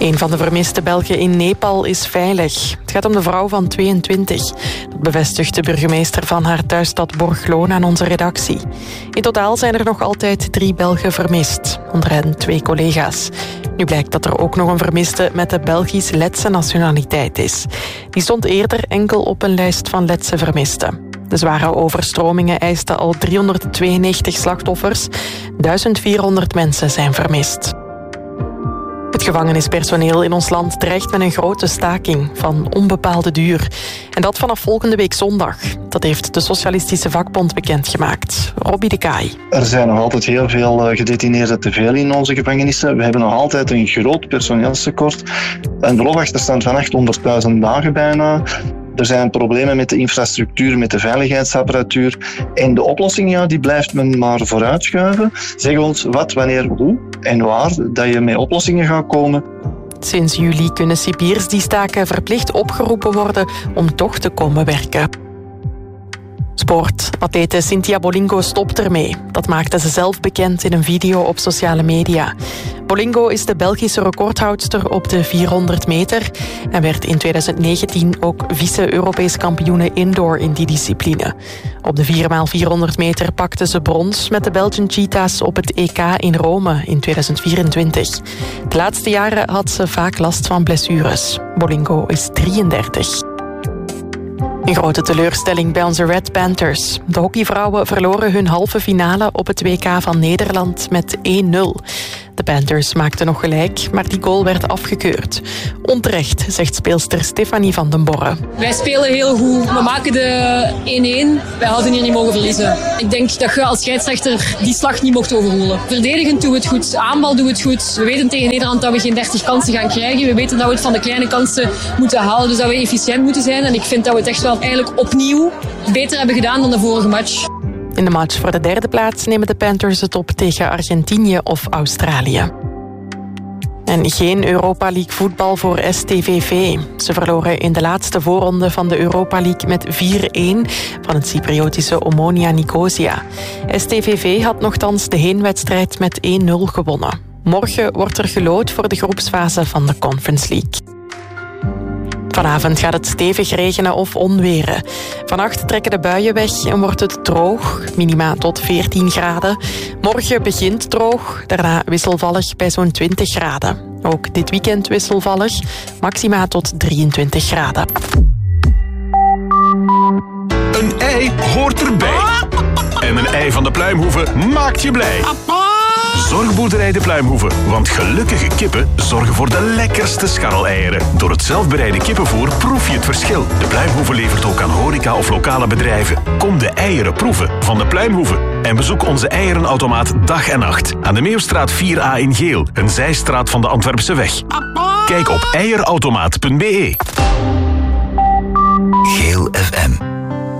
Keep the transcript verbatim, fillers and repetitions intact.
Een van de vermiste Belgen in Nepal is veilig. Het gaat om de vrouw van tweeëntwintig. Dat bevestigt de burgemeester van haar thuisstad Borgloon aan onze redactie. In totaal zijn er nog altijd drie Belgen vermist. Onder hen twee collega's. Nu blijkt dat er ook nog een vermiste met de Belgisch-Letse nationaliteit is. Die stond eerder enkel op een lijst van Letse vermisten. De zware overstromingen eisten al driehonderdtweeënnegentig slachtoffers. duizend vierhonderd mensen zijn vermist. Het gevangenispersoneel in ons land dreigt met een grote staking van onbepaalde duur. En dat vanaf volgende week zondag. Dat heeft de Socialistische Vakbond bekendgemaakt. Robbie de Kaai. Er zijn nog altijd heel veel gedetineerden te veel in onze gevangenissen. We hebben nog altijd een groot personeelstekort. Een verlofachterstand van achthonderdduizend dagen bijna. Er zijn problemen met de infrastructuur, met de veiligheidsapparatuur. En de oplossing, ja, die blijft men maar vooruitschuiven. Zeg ons wat, wanneer, hoe en waar dat je met oplossingen gaat komen. Sinds juli kunnen cipiers die staken verplicht opgeroepen worden om toch te komen werken. Sport. Atlete Cynthia Bolingo stopt ermee. Dat maakte ze zelf bekend in een video op sociale media. Bolingo is de Belgische recordhoudster op de vierhonderd meter en werd in twintig negentien ook vice-Europees kampioene indoor in die discipline. Op de vier bij vierhonderd meter pakte ze brons met de Belgian Cheetahs op het E K in Rome in twintig vierentwintig. De laatste jaren had ze vaak last van blessures. Bolingo is drieëndertig. Een grote teleurstelling bij onze Red Panthers. De hockeyvrouwen verloren hun halve finale op het W K van Nederland met één nul. De Panthers maakten nog gelijk, maar die goal werd afgekeurd. Onterecht, zegt speelster Stefanie van den Borre. Wij spelen heel goed. We maken de één-één. Wij hadden hier niet mogen verliezen. Ik denk dat je als scheidsrechter die slag niet mocht overroelen. Verdedigend doen we het goed. Aanbal doen we het goed. We weten tegen Nederland dat we geen dertig kansen gaan krijgen. We weten dat we het van de kleine kansen moeten halen. Dus dat we efficiënt moeten zijn. En ik vind dat we het echt wel eigenlijk opnieuw beter hebben gedaan dan de vorige match. In de match voor de derde plaats nemen de Panthers het op tegen Argentinië of Australië. En geen Europa League voetbal voor S T V V. Ze verloren in de laatste voorronde van de Europa League met vier-één van het Cypriotische Omonia Nicosia. S T V V had nochtans de heenwedstrijd met één nul gewonnen. Morgen wordt er geloot voor de groepsfase van de Conference League. Vanavond gaat het stevig regenen of onweren. Vannacht trekken de buien weg en wordt het droog, minima tot veertien graden. Morgen begint droog, daarna wisselvallig bij zo'n twintig graden. Ook dit weekend wisselvallig, maxima tot drieëntwintig graden. Een ei hoort erbij. En een ei van de Pluimhoeve maakt je blij. Zorgboerderij de Pluimhoeve, want gelukkige kippen zorgen voor de lekkerste scharreleieren. Door het zelfbereide kippenvoer proef je het verschil. De Pluimhoeve levert ook aan horeca of lokale bedrijven. Kom de eieren proeven van de Pluimhoeve. En bezoek onze eierenautomaat dag en nacht aan de Meeuwstraat vier A in Geel, een zijstraat van de Antwerpse weg. Kijk op eierautomaat punt be. Geel F M.